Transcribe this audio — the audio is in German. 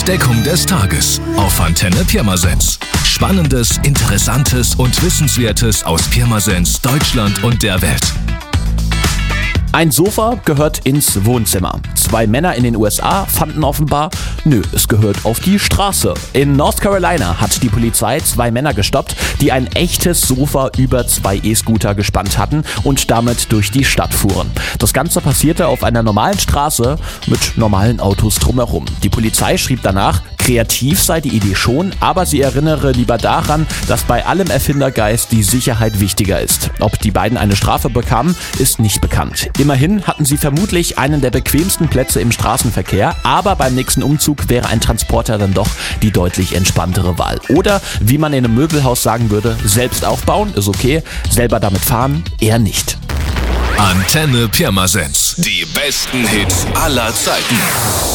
Entdeckung des Tages auf Antenne Pirmasens. Spannendes, Interessantes und Wissenswertes aus Pirmasens, Deutschland und der Welt. Ein Sofa gehört ins Wohnzimmer. 2 Männer in den USA fanden offenbar, es gehört auf die Straße. In North Carolina hat die Polizei 2 Männer gestoppt, die ein echtes Sofa über 2 E-Scooter gespannt hatten und damit durch die Stadt fuhren. Das Ganze passierte auf einer normalen Straße mit normalen Autos drumherum. Die Polizei schrieb danach, kreativ sei die Idee schon, aber sie erinnere lieber daran, dass bei allem Erfindergeist die Sicherheit wichtiger ist. Ob die beiden eine Strafe bekamen, ist nicht bekannt. Immerhin hatten sie vermutlich einen der bequemsten Plätze im Straßenverkehr, aber beim nächsten Umzug wäre ein Transporter dann doch die deutlich entspanntere Wahl. Oder, wie man in einem Möbelhaus sagen würde, selbst aufbauen ist okay, selber damit fahren eher nicht. Antenne Pirmasens. Die besten Hits aller Zeiten.